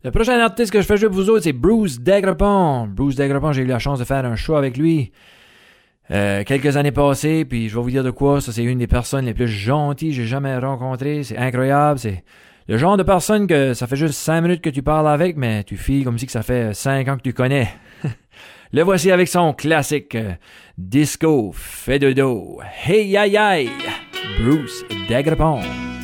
Le prochain artiste que je fais jouer pour vous autres, c'est Bruce Dagrepon. Bruce Dagrepon, j'ai eu la chance de faire un show avec lui quelques années passées, puis je vais vous dire de quoi, ça c'est une des personnes les plus gentilles que j'ai jamais rencontrées. C'est incroyable, c'est le genre de personne que ça fait juste 5 minutes que tu parles avec, mais tu files comme si que ça fait 5 ans que tu connais. Le voici avec son classique Disco fait dodo. Hey aïe aïe, Bruce Dagrepon.